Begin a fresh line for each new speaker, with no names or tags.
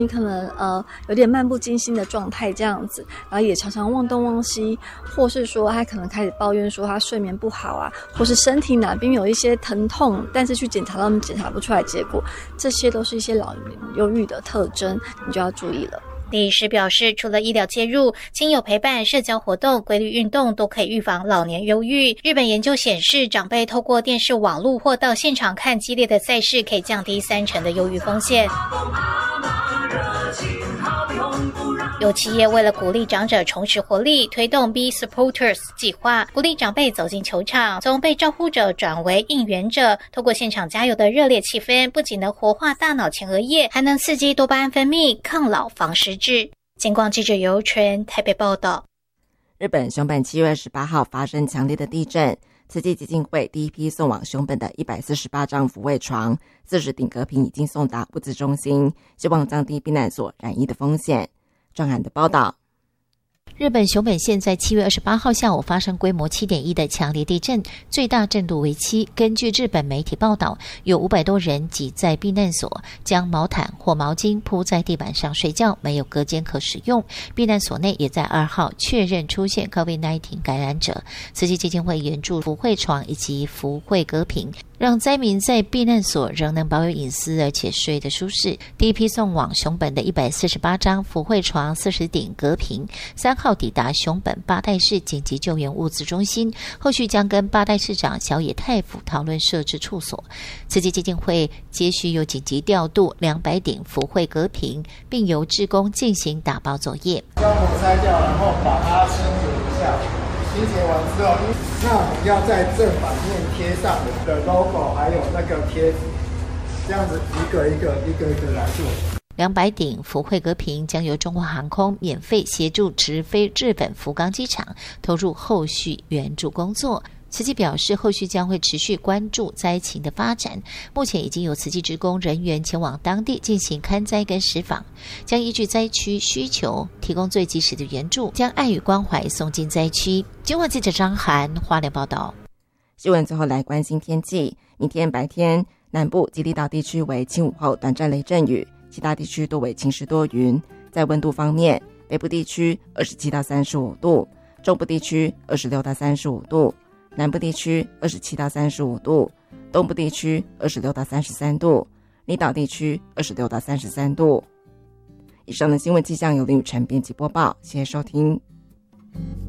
你可能有点漫不经心的状态这样子，然后也常常忘东忘西，或是说他可能开始抱怨说他睡眠不好啊，或是身体哪边有一些疼痛，但是去检查到检查不出来结果，这些都是一些老年忧郁的特征，你就要注意了。
李医师表示，除了医疗介入，亲友陪伴、社交活动、规律运动都可以预防老年忧郁。日本研究显示，长辈透过电视、网络或到现场看激烈的赛事，可以降低30%的忧郁风险。有企业为了鼓励长者重拾活力，推动 Be Supporters 计划，鼓励长辈走进球场，从被照护者转为应援者。透过现场加油的热烈气氛，不仅能活化大脑前额叶，还能刺激多巴胺分泌，抗老防失智。金光记者尤纯台北报道。
日本熊本7月28号发生强烈的地震，慈济基金会第一批送往熊本的148张抚慰床、40顶隔屏已经送达物资中心，希望降低避难所染疫的风险。专案的报道。
日本熊本县在7月28号下午发生规模7.1的强烈地震，最大震度为7。根据日本媒体报道，有500多人挤在避难所，将毛毯或毛巾铺在地板上睡觉，没有隔间可使用。避难所内也在2号确认出现 COVID-19 感染者。慈济基金会援助福惠床以及福惠隔屏，让灾民在避难所仍能保有隐私，而且睡得舒适。第一批送往熊本的148张福惠床、40顶隔屏，3号抵达熊本八代市紧急救援物资中心，后续将跟八代市长小野太辅讨论设置处所。慈济基金会接续又紧急调度200顶福惠隔屏，并由志工进行打包作业。
将火拆掉，然后把它清洁一下。清洁完之后，那我们要在正反面贴上我们的 logo， 还有那个贴纸，这样子一个一个来做。
200顶福惠隔屏将由中华航空免费协助直飞日本福冈机场，投入后续援助工作。慈济表示，后续将会持续关注灾情的发展。目前已经有慈济职工人员前往当地进行勘灾跟实访，将依据灾区需求提供最及时的援助，将爱与关怀送进灾区。今晚记者张涵花莲报道。
新闻最后来关心天气，明天白天南部及离岛地区为轻午后短暂雷阵雨，其他地区多为晴时多云。在温度方面，北部地区27到35度，中部地区26到35度，南部地区27到35度，东部地区26到33度，离岛地区26到33度。以上的新闻气象由林宇辰编辑播报，谢谢收听。